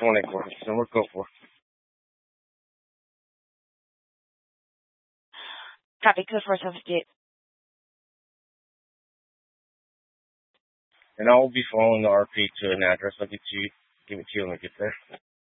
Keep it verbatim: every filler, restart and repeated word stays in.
twenty-four. So we'll go for. Copy, code four seven eight. And I will be following the R P to an address. I'll get you, give it to you when we get there.